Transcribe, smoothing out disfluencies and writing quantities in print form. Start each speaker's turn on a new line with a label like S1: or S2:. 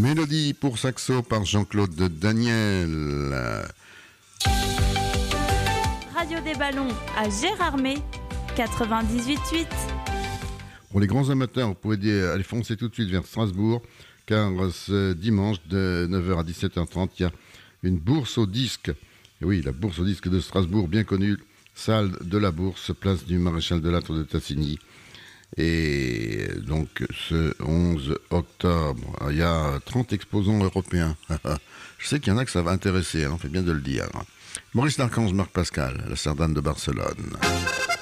S1: Mélodie pour saxo par Jean-Claude Daniel.
S2: Radio des Ballons à Gérardmer, 98.8.
S1: Pour les grands amateurs, vous pouvez aller foncer tout de suite vers Strasbourg, car ce dimanche de 9h à 17h30, il y a une bourse au disque. Et oui, la bourse au disque de Strasbourg, bien connue, salle de la Bourse, place du Maréchal de Lattre de Tassigny. Et donc ce 11 octobre, il y a 30 exposants européens. Je sais qu'il y en a que ça va intéresser, on fait bien de le dire. Maurice Larchange, Marc Pascal, la Sardane de Barcelone.